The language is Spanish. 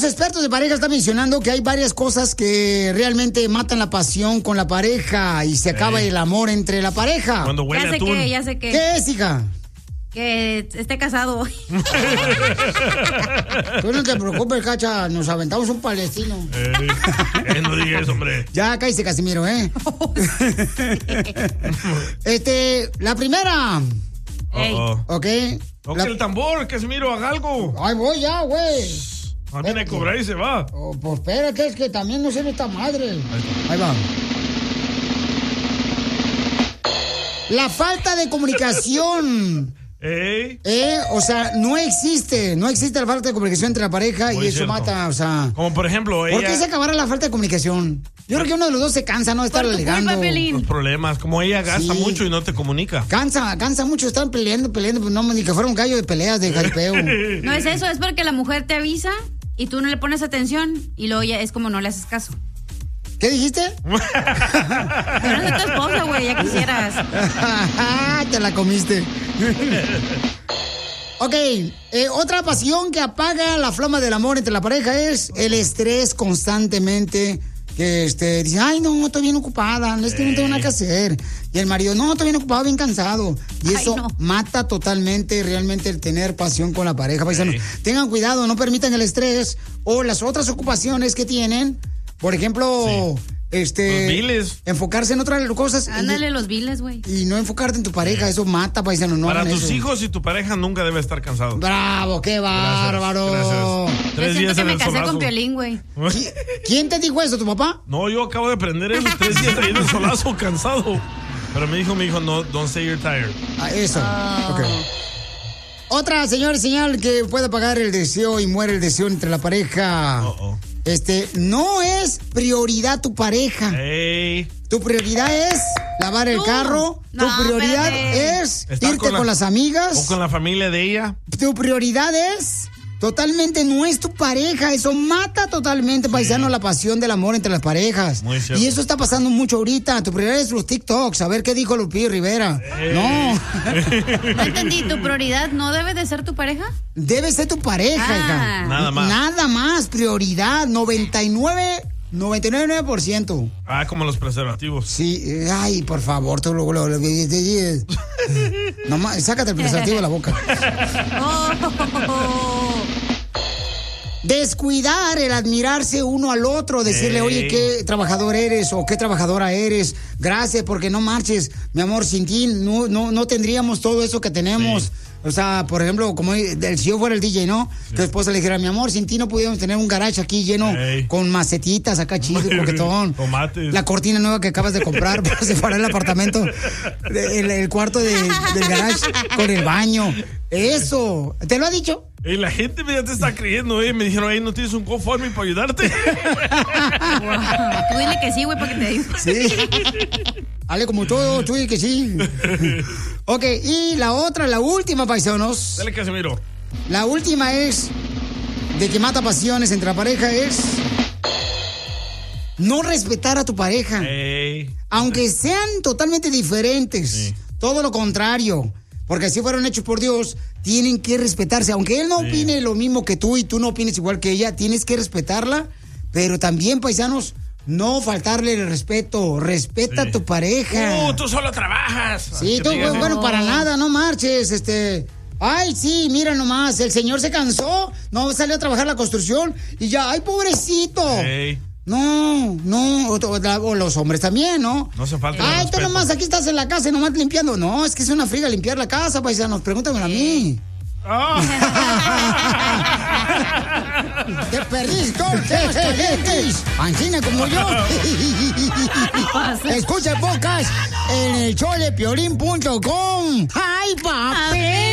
expertos de pareja están mencionando que hay varias cosas que realmente matan la pasión con la pareja y se acaba el amor entre la pareja. Cuando huele a atún. Ya sé qué. ¿Qué es, hija? Que esté casado. Tú no te preocupes, Cacha, nos aventamos un palestino. No digas eso, hombre. Ya, cállate, Casimiro, ¿eh? La primera. Ok. Toque el tambor, Casimiro, haga algo. Ay, voy ya, güey. Viene a cobrar y se va. Pues espérate, es que también no sirve esta madre. Ahí va. La falta de comunicación. O sea, no existe la falta de comunicación entre la pareja. Muy y eso cierto. Mata, o sea. Como por ejemplo, ¿por qué se acabará la falta de comunicación? Yo creo que uno de los dos se cansa, ¿no? De estar alegando. Los problemas, como ella gasta mucho y no te comunica. Cansa mucho, están peleando, pues no, ni que fuera un gallo de peleas de jaripeo. No es eso, es porque la mujer te avisa y tú no le pones atención y luego ya es como no le haces caso. ¿Qué dijiste? Pero no soy tu esposa, güey, ya quisieras. Te la comiste. Ok, otra pasión que apaga la flama del amor entre la pareja es el estrés constantemente. Que dice, ay, no, estoy bien ocupada, es que no tengo nada que hacer. Y el marido, no, estoy bien ocupado, bien cansado. Y eso mata totalmente realmente el tener pasión con la pareja. Paisanos, tengan cuidado, no permitan el estrés o las otras ocupaciones que tienen. Por ejemplo, los biles. Enfocarse en otras cosas. Ándale, los biles, güey. Y no enfocarte en tu pareja, eso mata, paisano. No para tus eso. hijos y tu pareja nunca debe estar cansado. ¡Bravo, qué bárbaro! Gracias. 3 días siento que me casé con Piolín, güey. ¿Quién te dijo eso, tu papá? No, yo acabo de aprender eso. 3 días ahí en el solazo, cansado. Pero me dijo, no, don't say you're tired. Eso, ok. Otra, señal que puede apagar el deseo y muere el deseo entre la pareja. No es prioridad tu pareja. Tu prioridad es lavar el carro. Tu prioridad es irte con las amigas. O con la familia de ella. Tu prioridad es totalmente no es tu pareja. Eso mata totalmente, paisano, la pasión del amor entre las parejas. Muy cierto. Y eso está pasando mucho ahorita. Tu prioridad es los TikToks. A ver qué dijo Lupillo Rivera. No. No entendí. ¿Tu prioridad no debe de ser tu pareja? Debe ser tu pareja, hija. Nada más. Nada más. Prioridad. 99%. Como los preservativos. Sí, ay, por favor, tú nomás, sácate el preservativo de la boca. Descuidar el admirarse uno al otro, decirle, oye, qué trabajador eres o qué trabajadora eres. Gracias, porque no marches, mi amor, sin ti no tendríamos todo eso que tenemos. Sí. O sea, por ejemplo, como si yo fuera el DJ, ¿no? Sí. Que después le dijera, mi amor, sin ti no pudiéramos tener un garage aquí lleno con macetitas acá chido, coquetón. Tomates. La cortina nueva que acabas de comprar para separar el apartamento, el cuarto del garage con el baño. Eso, ¿te lo ha dicho? La gente ya te está creyendo, Me dijeron, ¿no tienes un GoFundMe para ayudarte? Tú dile que sí, güey, para que te ayude. Sí. Hable como todo, tú dile que sí. Ok, y la última, paisanos. Dale, Casimiro. La última es, de que mata pasiones entre la pareja, es no respetar a tu pareja. Aunque sean totalmente diferentes. Sí. Todo lo contrario. Porque si fueron hechos por Dios, tienen que respetarse. Aunque él no opine lo mismo que tú y tú no opines igual que ella, tienes que respetarla. Pero también, paisanos, no faltarle el respeto. Respeta a tu pareja. Tú solo trabajas. Sí, tú, bueno, para nada, no marches, Ay, sí, mira nomás, el señor se cansó, no salió a trabajar la construcción y ya, ay, pobrecito. No, o los hombres también, ¿no? No se falta. Ay, tú nomás aquí estás en la casa y nomás limpiando. No, es que es una friga limpiar la casa, paisanos, pregúntamelo a mí. Te perdiste, Ancina como yo. Escucha el podcast en el showdepiolín.com. ¡Ay, papel!